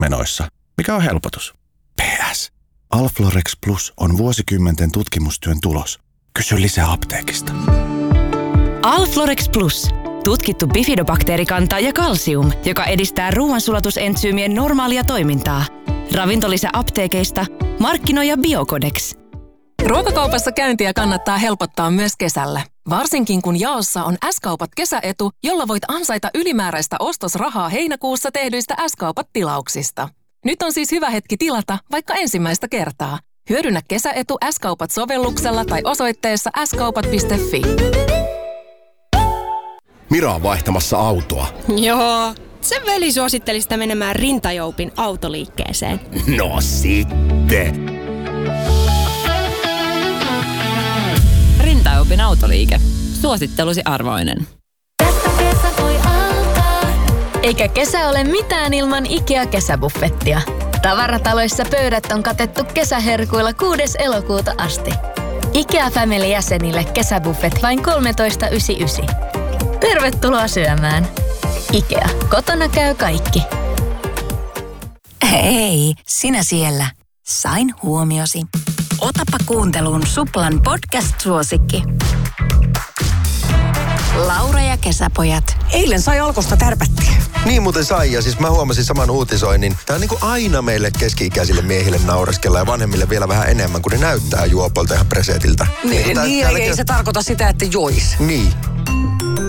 menoissa, mikä on helpotus. PS. Alflorex Plus on vuosikymmenten tutkimustyön tulos. Kysy lisää apteekista. Alflorex Plus. Tutkittu bifidobakteerikanta ja kalsium, joka edistää ruoansulatusentsyymien normaalia toimintaa. Ravintolisä apteekeista. Markkinoija Biocodex. Ruokakaupassa käyntiä kannattaa helpottaa myös kesällä. Varsinkin kun jaossa on S-kaupat kesäetu, jolla voit ansaita ylimääräistä ostosrahaa heinäkuussa tehdyistä S-kaupat-tilauksista. Nyt on siis hyvä hetki tilata vaikka ensimmäistä kertaa. Hyödynnä kesäetu S-kaupat-sovelluksella tai osoitteessa skaupat.fi. Mira on vaihtamassa autoa. Joo, sen veli suositteli sitä menemään Rintajoupin autoliikkeeseen. No sitten. Rintajoupin autoliike. Suosittelusi arvoinen. Eikä kesä ole mitään ilman IKEA-kesäbuffettia. Tavarataloissa pöydät on katettu kesäherkuilla 6. elokuuta asti. IKEA Family-jäsenille kesäbuffet vain 13,99. Tervetuloa syömään. IKEA. Kotona käy kaikki. Hei, sinä siellä. Sain huomiosi. Otapa kuunteluun Suplan podcast-suosikki. Laura ja kesäpojat. Eilen sai Alkosta tärpättiä. Niin muuten sai, ja siis mä huomasin saman uutisoinnin. Tää on niin kuin aina meille keski-ikäisille miehille naureskella ja vanhemmille vielä vähän enemmän, kun ne näyttää juopolta ihan presetiltä. Niin, ei se tarkoita sitä, että jois. Niin.